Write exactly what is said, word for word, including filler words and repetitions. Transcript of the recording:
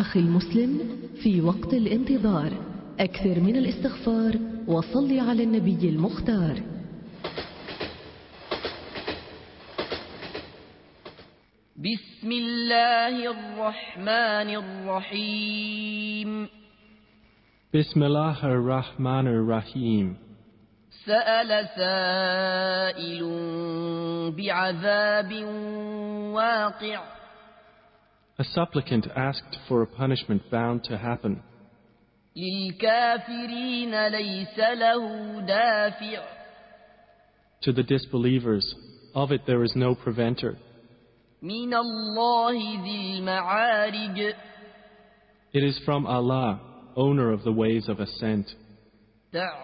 أخي المسلم، في وقت الانتظار أكثر من الاستغفار وصل على النبي المختار. بسم الله الرحمن الرحيم. بسم الله الرحمن الرحيم. سأل سائل بعذاب واقع. A supplicant asked for a punishment bound to happen. للكافرين ليس له دافع. To the disbelievers, of it there is no preventer. من الله ذي المعارج. It is from Allah, owner of the ways of ascent.